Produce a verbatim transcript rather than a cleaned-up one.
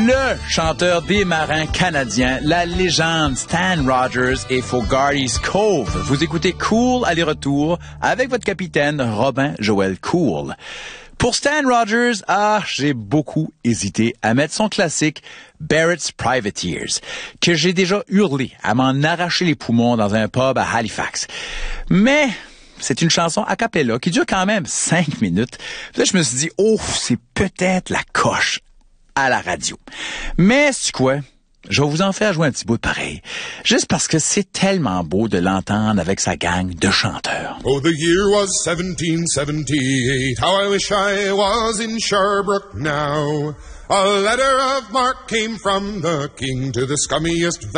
Le chanteur des marins canadiens, la légende Stan Rogers et Fogarty's Cove. Vous écoutez Cool aller-retour avec votre capitaine Robin Joël Cool. Pour Stan Rogers, ah, j'ai beaucoup hésité à mettre son classique Barrett's Privateers, que j'ai déjà hurlé à m'en arracher les poumons dans un pub à Halifax. Mais c'est une chanson a cappella qui dure quand même cinq minutes. Là, je me suis dit, oh, c'est peut-être la coche à la radio. Mais c'est quoi? Je vais vous en faire jouer un petit bout de pareil. Juste parce que c'est tellement beau de l'entendre avec sa gang de chanteurs. Oh, the year was seventeen seventy-eight. How I wish I was in Sherbrooke now. A letter of marque came from the king to the scummiest